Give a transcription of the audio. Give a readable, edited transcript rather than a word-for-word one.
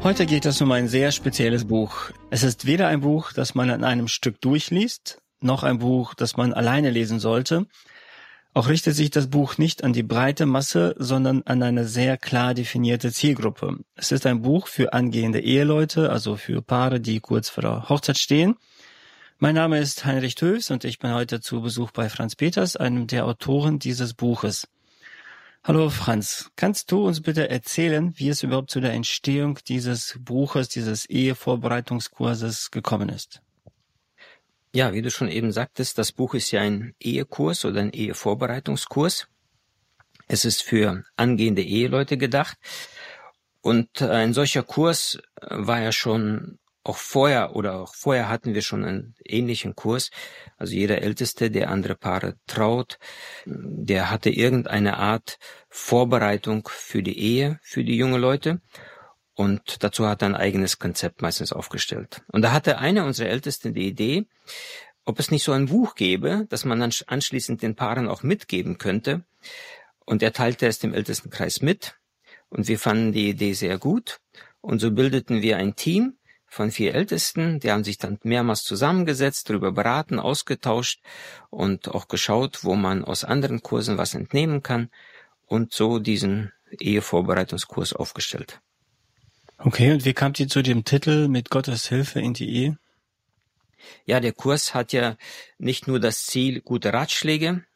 Heute geht es um ein sehr spezielles Buch. Es ist weder ein Buch, das man an einem Stück durchliest, noch ein Buch, das man alleine lesen sollte. Auch richtet sich das Buch nicht an die breite Masse, sondern an eine sehr klar definierte Zielgruppe. Es ist ein Buch für angehende Eheleute, also für Paare, die kurz vor der Hochzeit stehen. Mein Name ist Heinrich Töfs und ich bin heute zu Besuch bei Franz Peters, einem der Autoren dieses Buches. Hallo Franz, kannst du uns bitte erzählen, wie es überhaupt zu der Entstehung dieses Buches, dieses Ehevorbereitungskurses gekommen ist? Ja, wie du schon eben sagtest, das Buch ist ja ein Ehekurs oder ein Ehevorbereitungskurs. Es ist für angehende Eheleute gedacht. Und ein solcher Kurs war ja schon auch vorher hatten wir schon einen ähnlichen Kurs. Also jeder Älteste, der andere Paare traut, der hatte irgendeine Art Vorbereitung für die Ehe, für die junge Leute. Und dazu hat er ein eigenes Konzept meistens aufgestellt. Und da hatte einer unserer Ältesten die Idee, ob es nicht so ein Buch gäbe, das man dann anschließend den Paaren auch mitgeben könnte. Und er teilte es dem Ältestenkreis mit. Und wir fanden die Idee sehr gut. Und so bildeten wir ein Team von 4 Ältesten. Die haben sich dann mehrmals zusammengesetzt, darüber beraten, ausgetauscht und auch geschaut, wo man aus anderen Kursen was entnehmen kann. Und so diesen Ehevorbereitungskurs aufgestellt. Okay, und wie kamt ihr zu dem Titel mit Gottes Hilfe in die Ehe? Ja, der Kurs hat ja nicht nur das Ziel, gute Ratschläge